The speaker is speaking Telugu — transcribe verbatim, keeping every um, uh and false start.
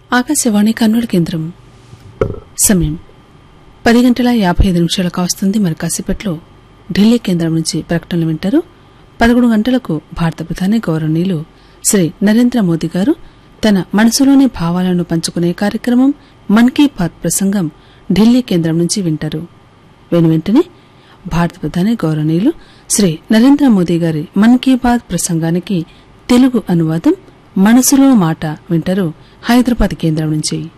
ఆకాశవాణి కర్నూలు కేంద్రం. సమయం పది గంటల యాభై ఐదు నిమిషాలు కావస్తుంది. మరి కాసేపట్లో ఢిల్లీ కేంద్రం నుంచి ప్రకటనలు వింటారు. పదకొండు గంటలకు భారత ప్రధాని గౌరవనీయులు శ్రీ నరేంద్ర మోదీ గారు తన మనసులోని భావాలను పంచుకునే కార్యక్రమం మన్ కీ బాత్ ప్రసంగం ఢిల్లీ కేంద్రం నుంచి వింటారు. వెను వెంటనే భారత ప్రధాని గౌరవనీయులు శ్రీ నరేంద్ర మోదీ గారి మన్ కీ బాత్ ప్రసంగానికి తెలుగు అనువాదం మనసులో మాట వింటారు హైదరాబాద్ కేంద్రం నుంచి.